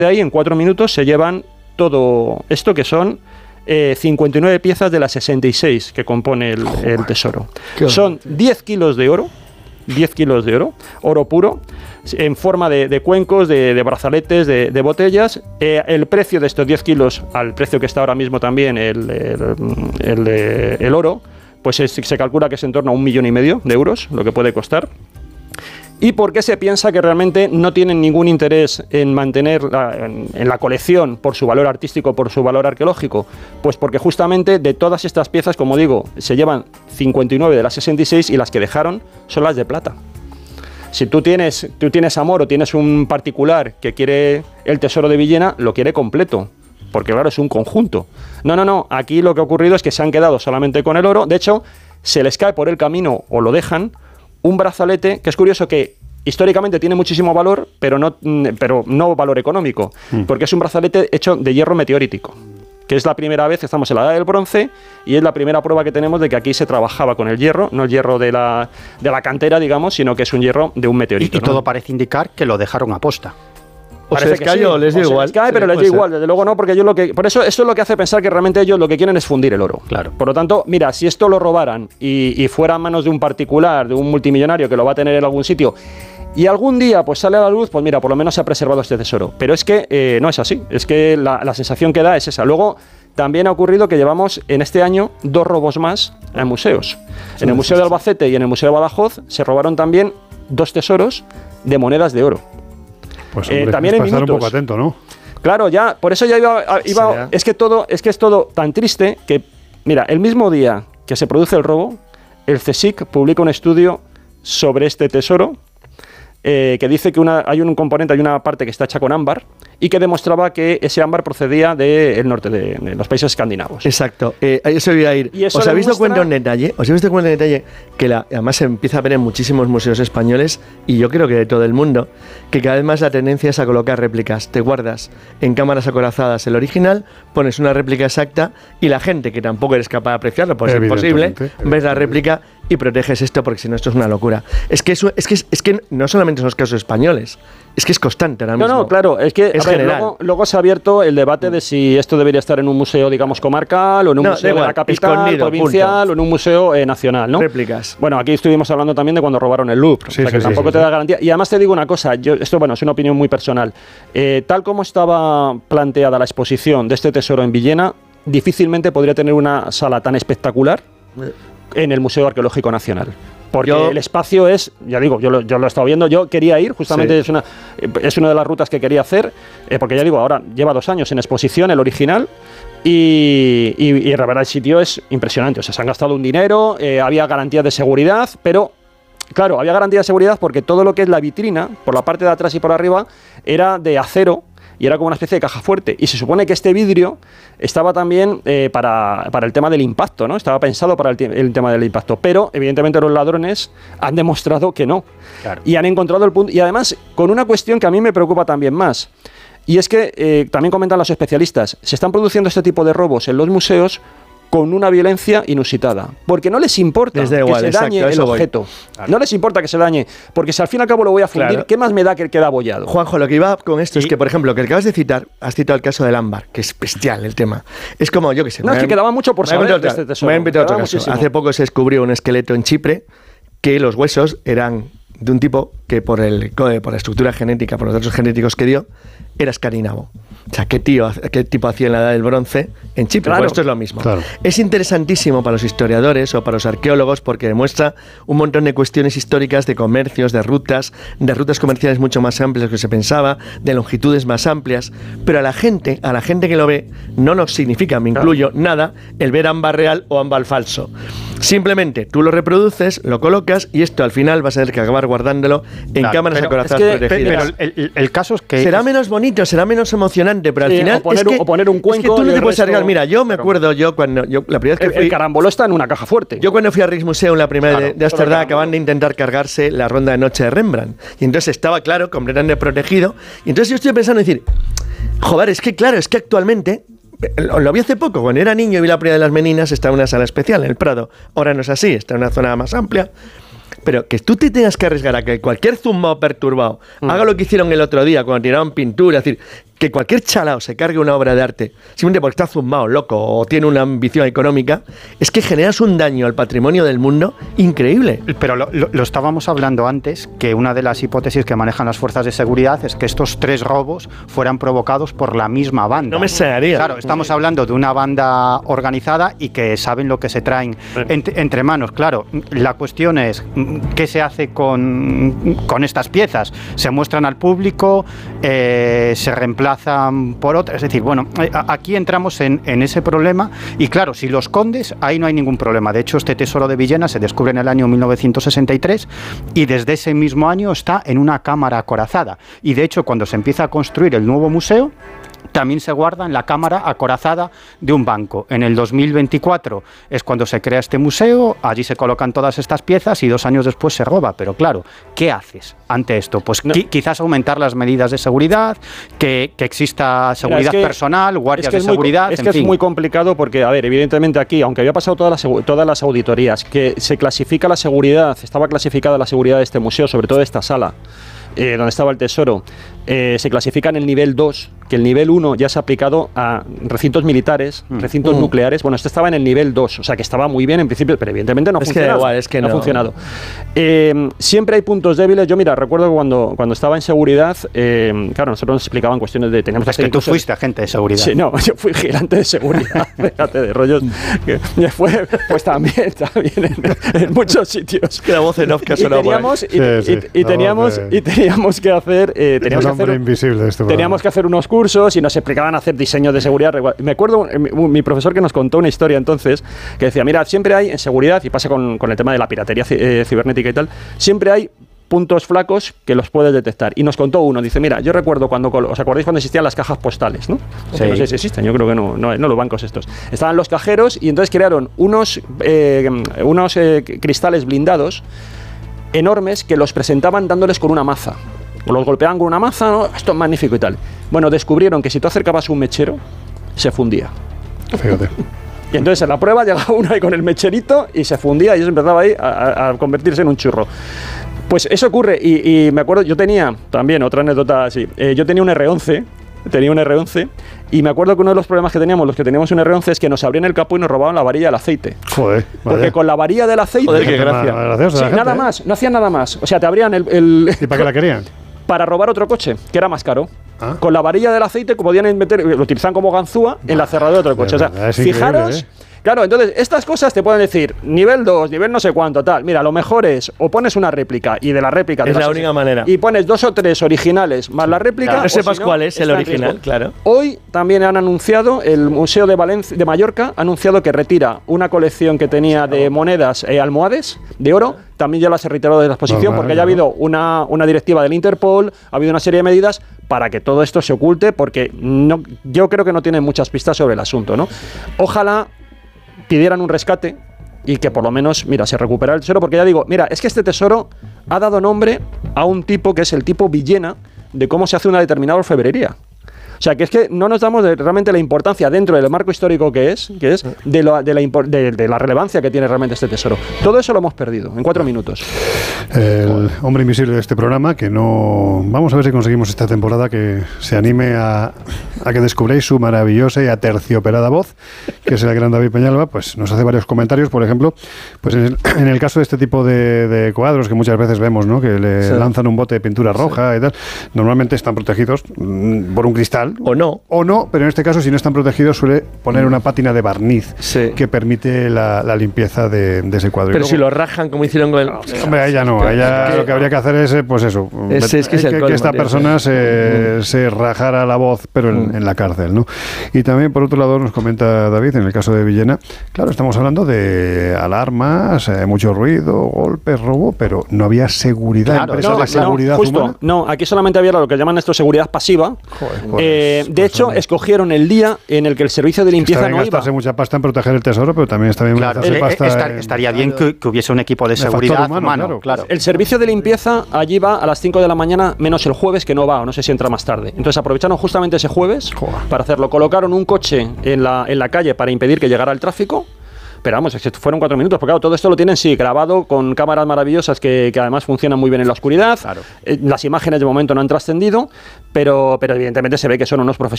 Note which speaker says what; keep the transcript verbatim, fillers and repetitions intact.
Speaker 1: de ahí, en cuatro minutos, se llevan todo esto que son eh, cincuenta y nueve piezas de las sesenta y seis que compone el, el tesoro. Son diez kilos de oro, diez kilos de oro, oro puro, en forma de, de cuencos, de, de brazaletes, de, de botellas. Eh, el precio de estos diez kilos, al precio que está ahora mismo también el, el, el, el, el oro, pues es, se calcula que es en torno a un millón y medio de euros, lo que puede costar. ¿Y por qué se piensa que realmente no tienen ningún interés en mantener la, en, en la colección por su valor artístico, por su valor arqueológico? Pues porque justamente de todas estas piezas, como digo, se llevan cincuenta y nueve de las sesenta y seis y las que dejaron son las de plata. Si tú tienes, tú tienes amor o tienes un particular que quiere el tesoro de Villena, lo quiere completo, porque claro, es un conjunto. No, no, no, aquí lo que ha ocurrido es que se han quedado solamente con el oro. De hecho, se les cae por el camino o lo dejan un brazalete, que es curioso que históricamente tiene muchísimo valor, pero no, pero no valor económico, mm. porque es un brazalete hecho de hierro meteorítico, que es la primera vez, estamos en la edad del bronce, y es la primera prueba que tenemos de que aquí se trabajaba con el hierro, no el hierro de la, de la cantera, digamos, sino que es un hierro de un meteorito.
Speaker 2: Y, y
Speaker 1: ¿no?
Speaker 2: todo parece indicar que lo dejaron a posta.
Speaker 3: O se les cayó, sí, les dio igual.
Speaker 1: Se les cae, pero les dio igual, desde luego no, porque yo lo que, por eso eso es lo que hace pensar que realmente ellos lo que quieren es fundir el oro.
Speaker 2: Claro.
Speaker 1: Por lo tanto, mira, si esto lo robaran y, y fuera a manos de un particular, de un multimillonario que lo va a tener en algún sitio, y algún día pues sale a la luz, pues mira, por lo menos se ha preservado este tesoro. Pero es que eh, no es así, es que la, la sensación que da es esa. Luego, también ha ocurrido que llevamos en este año dos robos más en museos. En el Museo de Albacete y en el Museo de Badajoz se robaron también dos tesoros de monedas de oro.
Speaker 4: Pues hombre,
Speaker 1: eh, también
Speaker 4: es
Speaker 1: en
Speaker 4: pasar
Speaker 1: minutos.
Speaker 4: un poco atento, ¿no?
Speaker 1: Claro, ya, por eso ya iba, iba es que todo, es que es todo tan triste que, mira, el mismo día que se produce el robo, el CSIC publica un estudio sobre este tesoro, eh, que dice que una, hay un componente, hay una parte que está hecha con ámbar y que demostraba que ese ámbar procedía del norte de, de los países escandinavos.
Speaker 3: Exacto, eh, a eso voy a ir.
Speaker 1: ¿Os
Speaker 3: habéis
Speaker 1: demuestra...
Speaker 3: dado cuenta en detalle? ¿Os habéis dado cuenta en detalle que la, además se empieza a ver en muchísimos museos españoles y yo creo que de todo el mundo, que cada vez más la tendencia es a colocar réplicas? Te guardas en cámaras acorazadas el original, pones una réplica exacta y la gente que tampoco eres capaz de apreciarlo, pues es imposible, ves la réplica y proteges esto porque si no esto es una locura. Es que, eso, es, que, es que no solamente son los casos españoles, es que es constante ahora mismo.
Speaker 1: No, no, claro, es que
Speaker 3: es
Speaker 1: a ver, luego, luego se ha abierto el debate de si esto debería estar en un museo, digamos, comarcal o en un
Speaker 3: no,
Speaker 1: museo
Speaker 3: igual,
Speaker 1: de la capital, provincial punto. o en un museo eh, nacional, ¿no?
Speaker 3: Réplicas.
Speaker 1: Bueno, aquí estuvimos hablando también de cuando robaron el Louvre, sí, o sea sí, que sí, tampoco sí, te sí. da garantía. Y además te digo una cosa, yo, esto bueno, es una opinión muy personal. Eh, tal como estaba planteada la exposición de este tesoro en Villena, difícilmente podría tener una sala tan espectacular en el Museo Arqueológico Nacional. Porque yo, el espacio es, ya digo, yo lo, yo lo he estado viendo, yo quería ir, justamente sí. es, una, es una de las rutas que quería hacer, eh, porque ya digo, ahora lleva dos años en exposición, el original, y, y, y la verdad el sitio es impresionante, o sea, se han gastado un dinero, eh, había garantías de seguridad, pero claro, había garantía de seguridad porque todo lo que es la vitrina, por la parte de atrás y por arriba, era de acero, y era como una especie de caja fuerte. Y se supone que este vidrio estaba también eh, para, para el tema del impacto, ¿no? Estaba pensado para el, el tema del impacto. Pero, evidentemente, los ladrones han demostrado que no. Claro. Y han encontrado el punto. Y además, con una cuestión que a mí me preocupa también más. Y es que, eh, también comentan los especialistas, se están produciendo este tipo de robos en los museos con una violencia inusitada, porque no les importa
Speaker 3: Desde
Speaker 1: que
Speaker 3: igual,
Speaker 1: se
Speaker 3: exacto,
Speaker 1: dañe el objeto, claro. no les importa que se dañe, porque si al fin y al cabo lo voy a fundir, claro. ¿qué más me da que queda abollado?
Speaker 3: Juanjo, lo que iba con esto ¿Sí? es que, por ejemplo, que acabas de citar, has citado el caso del ámbar, que es bestial el tema, es como, yo que sé...
Speaker 1: No, es que quedaba mucho por saber de este tesoro.
Speaker 3: Me he invitado otro caso. Hace poco se descubrió un esqueleto en Chipre que los huesos eran de un tipo que por, el, por la estructura genética, por los datos genéticos que dio, era escandinavo. O sea, ¿qué, tío, qué tipo hacía en la edad del bronce en Chipre? Claro. Pues esto es lo mismo. Claro. Es interesantísimo para los historiadores o para los arqueólogos porque demuestra un montón de cuestiones históricas de comercios, de rutas, de rutas comerciales mucho más amplias de lo que se pensaba, de longitudes más amplias, pero a la gente, a la gente que lo ve, no nos significa, me incluyo, claro. nada, el ver ámbar real o ámbar falso. Simplemente tú lo reproduces, lo colocas y esto al final vas a tener que acabar guardándolo en claro, cámaras acorazadas es que, protegidas.
Speaker 2: Pero el, el caso es que...
Speaker 3: Será
Speaker 2: es,
Speaker 3: menos bonito, será menos emocionante, pero al
Speaker 1: sí,
Speaker 3: final...
Speaker 1: O poner,
Speaker 3: es que,
Speaker 1: o poner un cuenco...
Speaker 3: Es que tú no te puedes
Speaker 1: resto,
Speaker 3: arriesgar. Mira, yo me acuerdo, yo cuando... Yo, la primera vez que
Speaker 1: el,
Speaker 3: fui...
Speaker 1: El caramboló está en una caja fuerte.
Speaker 3: Yo cuando fui a Rijksmuseum, la primera
Speaker 1: claro,
Speaker 3: de Ámsterdam, acaban de intentar cargarse la ronda de noche de Rembrandt. Y entonces estaba, claro, completamente protegido. Y entonces yo estoy pensando en decir... Joder, es que claro, es que actualmente... Lo vi hace poco, cuando era niño y vi la primera de las Meninas, estaba en una sala especial en el Prado. Ahora no es así, está en una zona más amplia. Pero que tú te tengas que arriesgar a que cualquier zumbao perturbado mm. haga lo que hicieron el otro día cuando tiraron pintura, es decir, que cualquier chalao se cargue una obra de arte simplemente porque está zumbado, loco, o tiene una ambición económica, es que generas un daño al patrimonio del mundo increíble.
Speaker 2: Pero lo, lo, lo estábamos hablando antes, que una de las hipótesis que manejan las fuerzas de seguridad es que estos tres robos fueran provocados por la misma banda.
Speaker 3: No me extrañaría.
Speaker 2: Claro, estamos hablando de una banda organizada y que saben lo que se traen ent- entre manos. Claro, la cuestión es, ¿qué se hace con, con estas piezas? ¿Se muestran al público? Eh, ¿Se reemplazan por otras? Es decir, bueno, aquí entramos en, en ese problema y claro, si lo escondes, ahí no hay ningún problema. De hecho, este tesoro de Villena se descubre en el año mil novecientos sesenta y tres y desde ese mismo año está en una cámara acorazada. Y de hecho, cuando se empieza a construir el nuevo museo, también se guarda en la cámara acorazada de un banco. En el dos mil veinticuatro es cuando se crea este museo, allí se colocan todas estas piezas y dos años después se roba. Pero claro, ¿qué haces ante esto? Pues no. qui- quizás aumentar las medidas de seguridad, que, que exista seguridad Mira, es que, personal, guardias es que de seguridad.
Speaker 1: Muy, es que fin. es muy complicado porque, a ver, evidentemente aquí, aunque había pasado todas las, todas las auditorías, que se clasifica la seguridad, estaba clasificada la seguridad de este museo, sobre todo de esta sala, Eh, donde estaba el tesoro, eh, se clasifica en el nivel dos, que el nivel uno ya se ha aplicado a recintos militares, mm. recintos mm. nucleares. Bueno, este estaba en el nivel dos, o sea que estaba muy bien en principio, pero evidentemente no ha
Speaker 3: es
Speaker 1: funcionado.
Speaker 3: Que igual, es que
Speaker 1: no,
Speaker 3: no
Speaker 1: ha funcionado. Eh, siempre hay puntos débiles. Yo, mira, recuerdo que cuando, cuando estaba en seguridad, eh, claro, nosotros nos explicaban cuestiones de... Teníamos
Speaker 2: es que tú fuiste agente de seguridad.
Speaker 1: Sí, no, yo fui vigilante de seguridad, fíjate, de rollos. Que fue, pues también, también en, en muchos sitios.
Speaker 3: Que la voz en off que ha sonado por ahí.
Speaker 1: Y, sí, sí, y, y, teníamos, de... y teníamos que hacer... Eh, teníamos, que hacer
Speaker 4: invisible este
Speaker 1: teníamos que hacer unos cursos y nos explicaban hacer diseños de seguridad. Me acuerdo, mi, mi profesor que nos contó una historia entonces, que decía, mira, siempre hay en seguridad, y pasa con, con el tema de la piratería eh, cibernética y tal, siempre hay puntos flacos que los puedes detectar. Y nos contó uno, dice, mira, yo recuerdo cuando, ¿os acordáis cuando existían las cajas postales? ¿No? Sí. No sé si existen, yo creo que no, no, no los bancos estos. Estaban los cajeros y entonces crearon unos, eh, unos eh, cristales blindados enormes que los presentaban dándoles con una maza. O los golpeaban con una maza, ¿no? Esto es magnífico y tal. Bueno, descubrieron que si tú acercabas un mechero, se fundía.
Speaker 4: Fíjate.
Speaker 1: Y entonces en la prueba llegaba uno ahí con el mecherito y se fundía y eso empezaba ahí a, a convertirse en un churro. Pues eso ocurre y, y me acuerdo, yo tenía también otra anécdota así, eh, yo tenía un erre once, tenía un erre once y me acuerdo que uno de los problemas que teníamos, los que teníamos un erre once, es que nos abrían el capó y nos robaban la varilla del aceite.
Speaker 4: Joder,
Speaker 1: porque vale. Con la varilla del aceite...
Speaker 3: Joder, qué gracia.
Speaker 1: Sí, gente, nada ¿eh? más, no hacían nada más. O sea, te abrían el... el
Speaker 4: ¿Y para qué la querían?
Speaker 1: Para robar otro coche, que era más caro.
Speaker 4: ¿Ah?
Speaker 1: Con la varilla del aceite podían meter, lo utilizaban como ganzúa en la cerradura de otro coche. O sea,
Speaker 4: es
Speaker 1: fijaros... ¿eh? Claro, entonces estas cosas te pueden decir nivel dos, nivel no sé cuánto, tal. Mira, lo mejor es o pones una réplica y de la réplica...
Speaker 3: Es la única manera.
Speaker 1: Y pones dos o tres originales más la réplica...
Speaker 3: Claro, no sepas si no, cuál es el original,
Speaker 1: riesgo.
Speaker 3: Claro.
Speaker 1: Hoy también han anunciado, el Museo de, Valencia, de Mallorca ha anunciado que retira una colección que tenía de monedas eh, almohades de oro. También ya las ha retirado de la exposición, porque ya ha habido una, una directiva del Interpol, ha habido una serie de medidas para que todo esto se oculte, porque no, yo creo que no tienen muchas pistas sobre el asunto, ¿no? Ojalá pidieran un rescate y que por lo menos, mira, se recupera el tesoro, porque ya digo, mira, es que este tesoro ha dado nombre a un tipo que es el tipo Villena de cómo se hace una determinada orfebrería. O sea, que es que no nos damos de, realmente la importancia dentro del marco histórico que es, que es de, lo, de, la impor, de, de la relevancia que tiene realmente este tesoro. Todo eso lo hemos perdido en cuatro minutos.
Speaker 4: El hombre invisible de este programa, que no... Vamos a ver si conseguimos esta temporada que se anime a, a que descubréis su maravillosa y aterciopelada voz, que es el gran David Peñalba, pues nos hace varios comentarios. Por ejemplo, pues en el, en el caso de este tipo de, de cuadros que muchas veces vemos, ¿no? Que le sí. lanzan un bote de pintura roja sí. y tal, normalmente están protegidos mmm, por un cristal.
Speaker 3: O no.
Speaker 4: O no, pero en este caso, si no están protegidos, suele poner una pátina de barniz
Speaker 3: sí.
Speaker 4: que permite la, la limpieza de, de ese cuadro.
Speaker 3: Pero luego, si lo rajan como hicieron con el...
Speaker 4: No, hombre, a ella no. A ella que, lo que habría que hacer es, pues eso,
Speaker 3: es, es que, es el
Speaker 4: que,
Speaker 3: colmo,
Speaker 4: que esta
Speaker 3: tío,
Speaker 4: persona
Speaker 3: sí.
Speaker 4: se, mm. se rajara la voz, pero en, mm. en la cárcel, ¿no? Y también, por otro lado, nos comenta David, en el caso de Villena, claro, estamos hablando de alarmas, eh, mucho ruido, golpes, robo, pero no había seguridad.
Speaker 1: Claro, no, la seguridad no, justo, humana. No, aquí solamente había lo que llaman esto seguridad pasiva. Joder, pues, eh, de pues, hecho, hombre. escogieron el día en el que el servicio de limpieza no iba.
Speaker 4: Gastarse mucha pasta en proteger el tesoro, pero también está bien
Speaker 2: claro,
Speaker 4: gastarse
Speaker 2: eh,
Speaker 4: pasta
Speaker 2: estar,
Speaker 4: en,
Speaker 2: estaría bien que, que hubiese un equipo de seguridad
Speaker 4: humano,
Speaker 2: humano,
Speaker 4: claro.
Speaker 2: claro.
Speaker 1: El servicio de limpieza allí va a las cinco de la mañana, menos el jueves, que no va, o no sé si entra más tarde. Entonces aprovecharon justamente ese jueves Joder. para hacerlo. Colocaron un coche en la, en la calle para impedir que llegara el tráfico, Pero vamos, es que fueron cuatro minutos, porque claro, todo esto lo tienen, sí, grabado con cámaras maravillosas que, que además funcionan muy bien en la oscuridad.
Speaker 2: Claro.
Speaker 1: Eh, las imágenes de momento no han trascendido, pero, pero evidentemente se ve que son unos profesionales